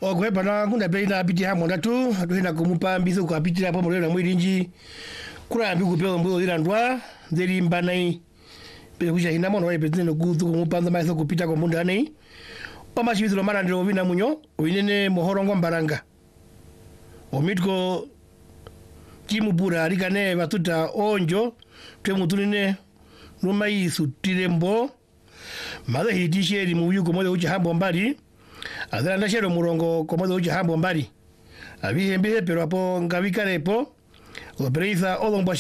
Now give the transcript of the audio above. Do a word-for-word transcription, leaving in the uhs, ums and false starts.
Ogwe bana kuna beina apiti ha mondatu atuhina kumupa mbizo kwa apiti hapo mulero na mwirinji kula mbi kupewa mbuzo ila ndwa zeli mbanai pe kuja hina mono wale no kuzu kumupa nza maiso kupita kwa munda nei pama shibizilo mara ndiro vina munyo winene mohorongo mbaranga omitko kimubura alikane batuta onjo twe mutunine numa yisu tirembo mada hitisheri mu yuko moyo uchi hambo mbali azana ndashero murongo ko moyo uchi hambo mbali abihembe pero apo ngabikarepo opereza olomba